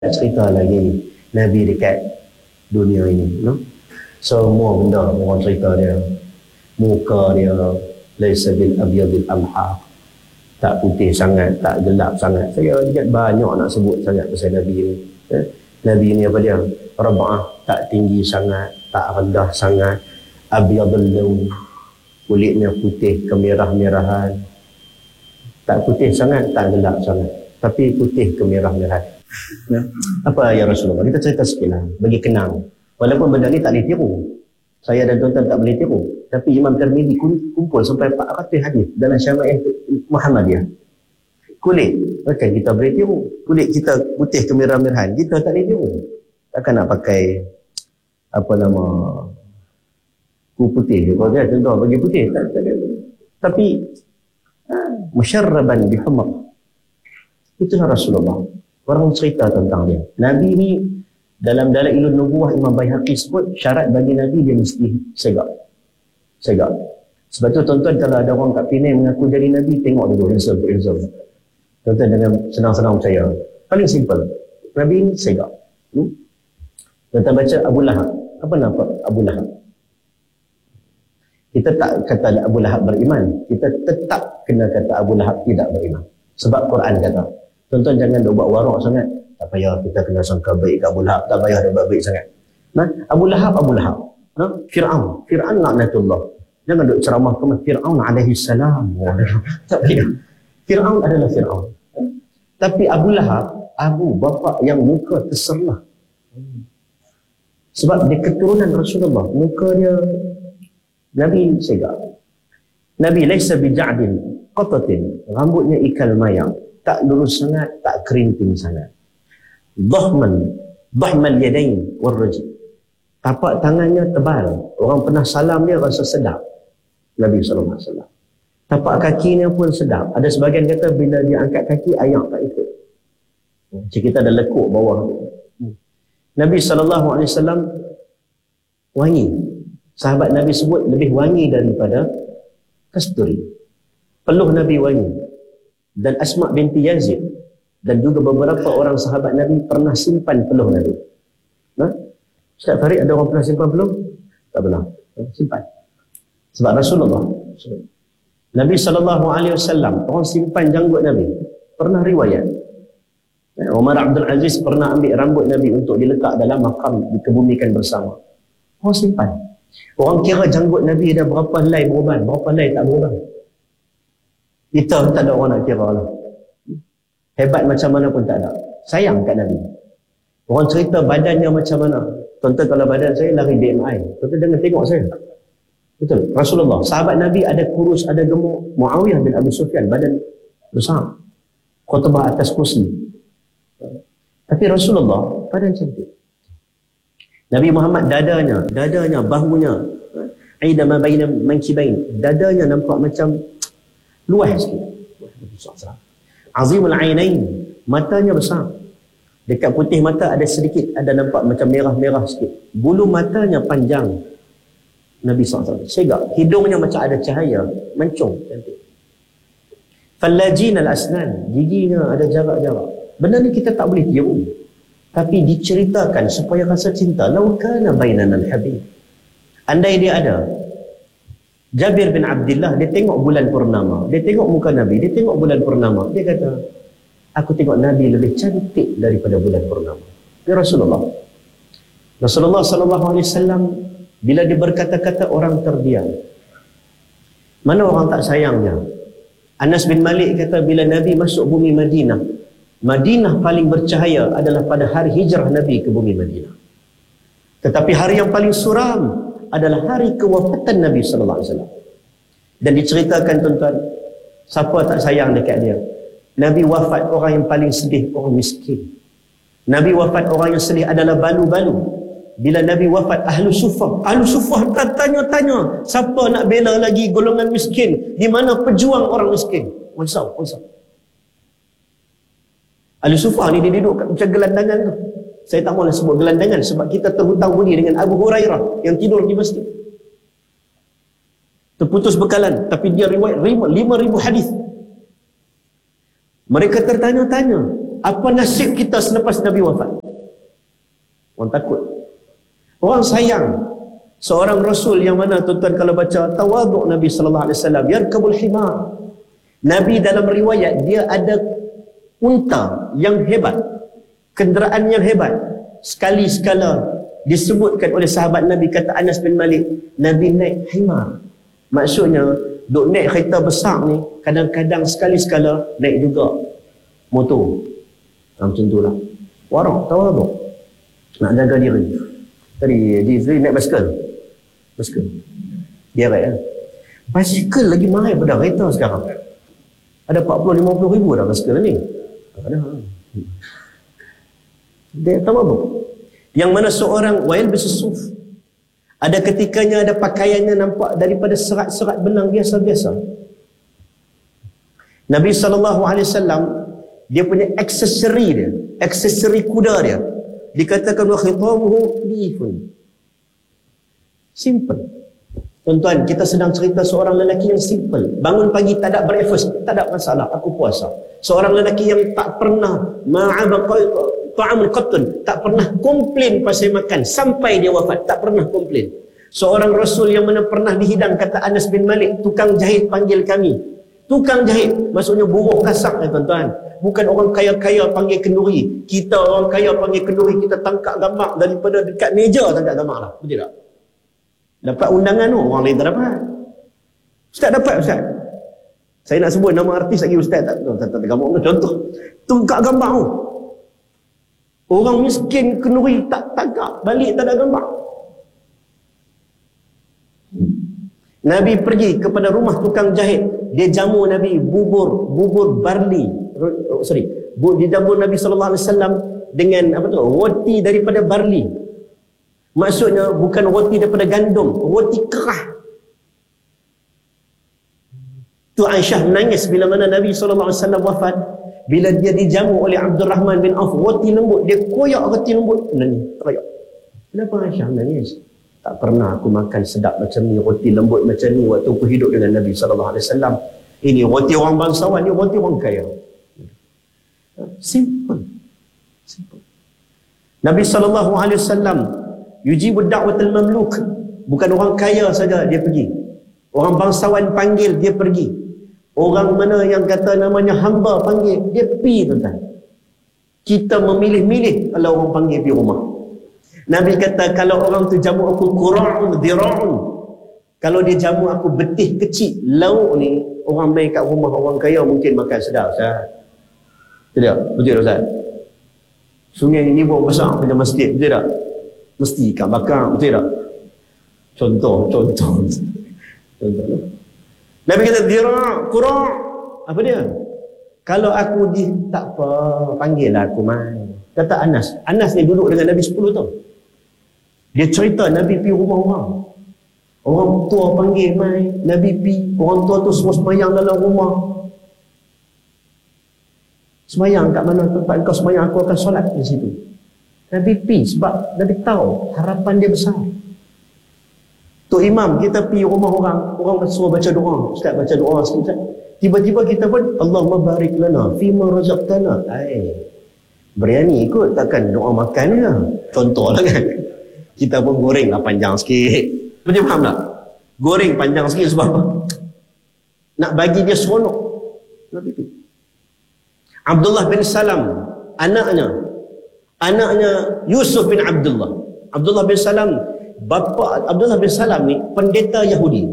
cerita lagi Nabi dekat dunia ini, no? Semua benda orang cerita dia. Muka dia laisa bil abyadil amhaq, tak putih sangat, tak gelap sangat. Saya ingat banyak nak sebut sangat pasal Nabi ini. Nabi ini apa dia? Rab'ah, tak tinggi sangat, tak rendah sangat. Abyadul lawn, kulitnya putih kemerah-merahan. Tak putih sangat, tak gelap sangat, tapi putih kemerah-merahan. Apa ya Rasulullah? Kita cerita sikit lah, bagi kenang. Walaupun benda ni tak boleh tiru, saya dan tuan-tuan tak boleh tiru, tapi Imam Tirmidzi kumpul sampai 400 hadis dalam Syama'il Muhammadiyah. Kulit, bukan kita boleh tiru. Kulit kita putih kemerah-merahan, kita tak boleh tiru. Takkan nak pakai apa nama putih, kalau dia contoh bagi putih tak ada. Tapi musyarraban bihumq, itulah Rasulullah. Orang cerita tentang dia. Nabi ni dalam Dalailun Nubuwah Imam Baihaqi sebut syarat bagi Nabi dia mesti segak. Segak. Sebab tu tuan-tuan kalau ada orang kat Penang mengaku jadi Nabi, tengok dulu handsome. Tuan-tuan dengan senang-senang percaya. Paling simple. Nabi ni segak. Tuan-tuan baca Abu Lahab. Apa nama Abu Lahab? Kita tak kata Abu Lahab beriman. Kita tetap kena kata Abu Lahab tidak beriman. Sebab Quran kata. Tuan-tuan jangan duk buat warak sangat. Tak payah kita kena sangka baik ke Abu Lahab. Tak payah dia buat baik sangat. Nah, Abu Lahab. Nah, Fir'aun laknatullah. Jangan duk ceramah ke Fir'aun alaihi salam. Tak payah. Fir'aun adalah Fir'aun. Tapi Abu Lahab, bapa yang muka terserlah. Sebab dia keturunan Rasulullah. Muka dia, Nabi segak. Nabi laisa bija'din qatatin. Rambutnya ikal mayang. Tak lurus sangat, tak kerinting sangat. Dhahmal yadain warrajul. Tapak tangannya tebal. Orang pernah salam dia rasa sedap. Nabi SAW. Tapak kakinya pun sedap. Ada sebagian kata bila dia angkat kaki, ayak tak ikut. Macam kita ada lekuk bawah. Nabi SAW wangi. Sahabat Nabi sebut lebih wangi daripada kasturi. Peluh Nabi wangi. Dan Asma binti Yazid dan juga beberapa orang sahabat Nabi pernah simpan peluh Nabi. Ustaz Farid, ada orang pernah simpan peluh? Tak pernah. Simpan. Sebab Rasulullah Nabi SAW orang simpan janggut Nabi. Pernah riwayat Umar Abdul Aziz pernah ambil rambut Nabi untuk diletak dalam makam, dikebumikan bersama. Orang simpan. Orang kira janggut Nabi ada berapa helai beruban, berapa helai tak beruban. Kita tak ada orang nak kira lah. Hebat macam mana pun tak ada. Sayang kat Nabi. Orang cerita badannya macam mana. Tuan-tuan kalau badan saya lari BMI. Tuan-tuan jangan tengok saya. Betul. Rasulullah. Sahabat Nabi ada kurus, ada gemuk. Muawiyah bin Abi Sufyan badan besar. Khutbah atas kursi. Tapi Rasulullah badan cantik. Nabi Muhammad dadanya, bahunya, aida ma baina mankibain. Dadanya nampak macam luas sikit. Azimul ainain, matanya besar. Dekat putih mata ada sedikit, ada nampak macam merah-merah sikit. Bulu matanya panjang. Nabi SAW segak. Hidungnya macam ada cahaya, mancung, cantik. Fallajin al-asnan, giginya ada jarak-jarak. Benda ni kita tak boleh tiru. Tapi diceritakan supaya rasa cinta. Lau kana bainana al-habib. Andai dia ada. Jabir bin Abdullah, dia tengok bulan purnama. Dia tengok muka Nabi, dia tengok bulan purnama. Dia kata, aku tengok Nabi lebih cantik daripada bulan purnama. Dia Rasulullah. Rasulullah SAW, bila dia berkata-kata orang terdiam. Mana orang tak sayangnya? Anas bin Malik kata, bila Nabi masuk bumi Madinah, Madinah paling bercahaya adalah pada hari hijrah Nabi ke bumi Madinah. Tetapi hari yang paling suram adalah hari kewafatan Nabi SAW. Dan diceritakan tuan-tuan, siapa tak sayang dekat dia? Nabi wafat, orang yang paling sedih orang miskin. Nabi wafat, orang yang sedih adalah balu-balu. Bila Nabi wafat, Ahlu Suffah tanya-tanya, siapa nak bela lagi golongan miskin? Di mana pejuang orang miskin? Wansau. Ahlu Suffah ni dia duduk macam gelandangan tu. Saya tak mahu sebut gelandangan sebab kita terhutang budi dengan Abu Hurairah yang tidur di masjid. Terputus bekalan, tapi dia riwayat 5,000 hadis. Mereka tertanya-tanya, apa nasib kita selepas Nabi wafat? Orang takut. Orang sayang. Seorang Rasul yang mana tuan-tuan kalau baca tawaduk Nabi sallallahu alaihi wasallam, yarkabul himar. Nabi dalam riwayat dia ada unta yang hebat, kenderaan yang hebat. Sekali sekala disebutkan oleh sahabat Nabi, kata Anas bin Malik, Nabi naik himar. Maksudnya duk naik kereta besar ni, kadang-kadang sekali sekala naik juga motor. Macam tu lah. Warak, tawaduk. Nak jaga diri. Tadi naik basikal. Basikal. Dia kan. Basikal lagi mahal pada kereta sekarang. Ada 40-50 ribu dah basikal ni. Ada. Dia tawaduk. Yang mana seorang wail bisuf. Ada ketikanya ada pakaiannya nampak daripada serat-serat benang biasa-biasa. Nabi SAW, dia punya aksesori dia, aksesori kuda dia, dikatakan wa khitamuhu lifun. Simple. Tuan-tuan, kita sedang cerita seorang lelaki yang simple. Bangun pagi tak ada breakfast, tak ada masalah, aku puasa. Seorang lelaki yang tak pernah ta'amul qattun, tak pernah komplain pasal makan sampai dia wafat, tak pernah komplain. Seorang Rasul yang mana pernah dihidang, kata Anas bin Malik, tukang jahit panggil kami. Tukang jahit, maksudnya buruh kasar ya tuan-tuan. Bukan orang kaya-kaya panggil kenduri. Kita orang kaya panggil kenduri, kita tangkap gambar daripada dekat meja, tangkap gambar lah. Betul tak? Dapat undangan tu, orang lain tak dapat. Ustaz dapat, Ustaz. Saya nak sebut nama artis lagi, Ustaz tak gambar tu. Contoh, tangkap gambar tu. Orang miskin kenduri tak tangkap, balik tak ada gambar. Nabi pergi kepada rumah tukang jahit, dia jamu Nabi bubur barley. Dia jamu Nabi SAW dengan apa tu? Roti daripada barley. Maksudnya bukan roti daripada gandum, roti kerah. Tu Aisyah menangis bila mana Nabi SAW wafat. Bila dia dijamu oleh Abdul Rahman bin Auf, roti lembut, dia koyak roti lembut, nangis, teriak. Kenapa Aisyah nangis? Tak pernah aku makan sedap macam ni, roti lembut macam ni waktu aku hidup dengan Nabi SAW. Ini roti orang bangsawan, ni roti orang kaya. Simple. Nabi SAW yujibu da'watul mamluk. Bukan orang kaya saja dia pergi. Orang bangsawan panggil, dia pergi. Orang mana yang kata namanya hamba panggil, dia pergi tuan-tuan. Kita memilih-milih kalau orang panggil pergi rumah. Nabi kata kalau orang tu jamu aku qura'un dira'un, kalau dia jamu aku betih kecil lauk ni, orang main kat rumah orang kaya mungkin makan sedap, Ustaz. Betul tak? Betul tak, Ustaz? Sungai ni buat besar macam masjid, betul tak? Mesti ikan bakar, betul tak? Contoh. Nabi kata dira' qura'. Apa dia? Kalau aku tak apa, panggillah aku mai. Kata Anas. Anas ni duduk dengan Nabi 10 tahun. Dia cerita Nabi pergi rumah orang. Orang tua panggil mai, Nabi pergi. Orang tua tu semua semayang dalam rumah. Semayang kat mana tempat kau semayang, aku akan solat di situ. Nabi pergi sebab Nabi tahu harapan dia besar. Tok Imam, kita pergi rumah orang suruh baca doa. Ustaz baca doa sikit. Tiba-tiba kita pun, Allahumma barik lana fima razaqtana. Berani ikut, takkan doa makan je. Contoh lah kan. Kita pun goreng lah panjang sikit. Betul faham tak? Goreng panjang sikit sebab apa? Nak bagi dia seronok. Nabi tu. Abdullah bin Salam, anaknya Yusuf bin Abdullah. Abdullah bin Salam, bapa Abdullah bin Salam ni pendeta Yahudi.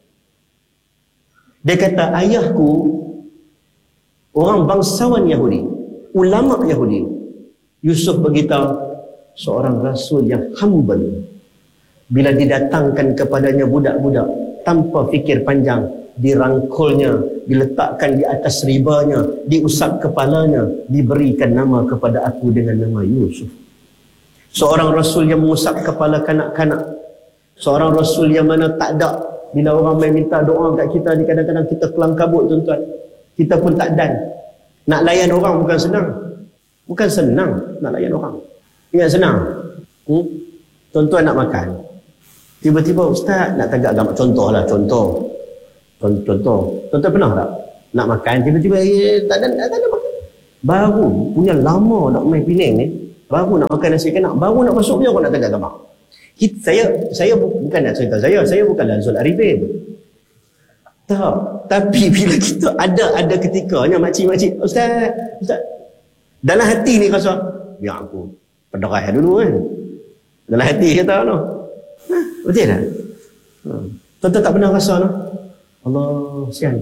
Dia kata ayahku orang bangsawan Yahudi, ulama Yahudi. Yusuf beritahu seorang rasul yang humble. Bila didatangkan kepadanya budak-budak tanpa fikir panjang, dirangkulnya, diletakkan di atas ribanya, diusap kepalanya, diberikan nama kepada aku dengan nama Yusuf. Seorang rasul yang mengusap kepala kanak-kanak. Seorang rasul yang mana tak ada, bila orang main minta doa kat kita ni, kadang-kadang kita kelam kabut tuan-tuan. Kita pun tak dan. Nak layan orang bukan senang. Bukan senang nak layan orang. Ingat senang. Tuan-tuan nak makan. Tiba-tiba ustaz nak tagak gambar. Contoh. Tuan-tuan pernah tak? Nak makan, tiba-tiba tak ada makan. Baru punya lama nak main Penang ni, baru nak makan nasi kanak, baru nak masuk je orang nak tegak gambar. Saya bukan nak cerita saya bukanlah Zul Arifin. Tak. Tapi bila kita ada ketikanya makcik-makcik, Ustaz, dalam hati ni rasa, biar aku pederah dulu kan. Dalam hati kata no. Betul tak? Tuan-tuan tak pernah rasa no? Allah, sian.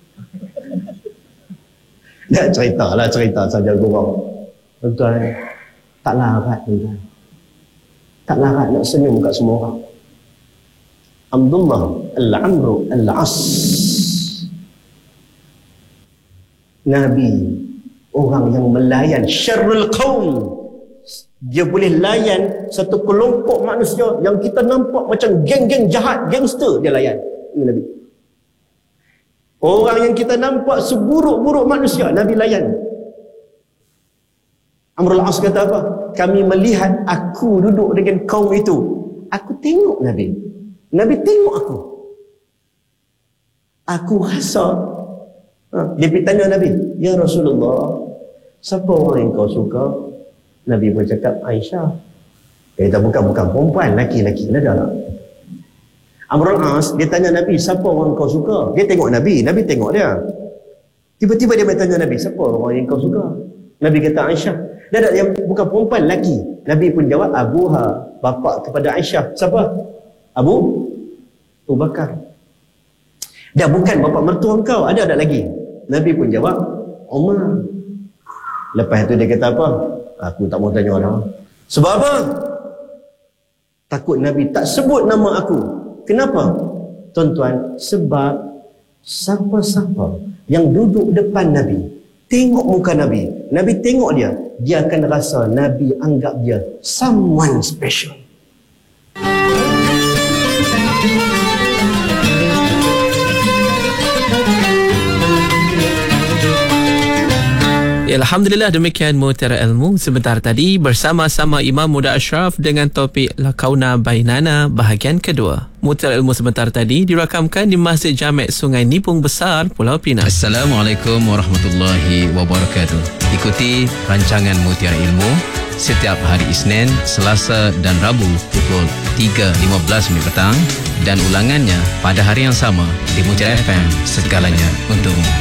Tak cerita saja gurau. Tuan-tuan, tak larat tuan-tuan. Tak larat nak senyum kat semua orang. Abdullah Al-Amru Al-As, Nabi, orang yang melayan syarrul qaum. Dia boleh layan satu kelompok manusia yang kita nampak macam geng-geng jahat, gangster, dia layan. Ini Nabi. Orang yang kita nampak seburuk-buruk manusia, Nabi layan. Amrul As kata apa? Kami melihat aku duduk dengan kaum itu. Aku tengok Nabi. Nabi tengok aku. Aku rasa. Dia pergi tanya Nabi, ya Rasulullah, siapa orang yang kau suka? Nabi pun cakap, Aisyah. Dia kata, bukan perempuan, laki-laki. Ada tak? Amrul As, dia tanya Nabi, siapa orang kau suka? Dia tengok Nabi tengok dia. Tiba-tiba dia bertanya Nabi, siapa orang yang kau suka? Nabi kata, Aisyah. Dia yang bukan perempuan, laki. Nabi pun jawab, Abuha, bapa kepada Aisyah. Siapa? Abu Bakar. Dah bukan bapa mertua kau, ada lagi? Nabi pun jawab, Umar. Lepas tu dia kata apa? Aku tak mau tanya dah. Sebab apa? Takut Nabi tak sebut nama aku. Kenapa? Tuan-tuan, sebab siapa-siapa yang duduk depan Nabi, tengok muka Nabi, Nabi tengok dia, dia akan rasa Nabi anggap dia someone special. Alhamdulillah, demikian Mutiara Ilmu sebentar tadi bersama-sama Imam Muda Ashraf dengan topik Lakauna Bainana bahagian kedua. Mutiara Ilmu sebentar tadi dirakamkan di Masjid Jamek Sungai Nipung Besar, Pulau Pinang. Assalamualaikum warahmatullahi wabarakatuh. Ikuti rancangan Mutiara Ilmu setiap hari Isnin, Selasa dan Rabu pukul 3.15 petang dan ulangannya pada hari yang sama di Mutiara FM, segalanya untukmu.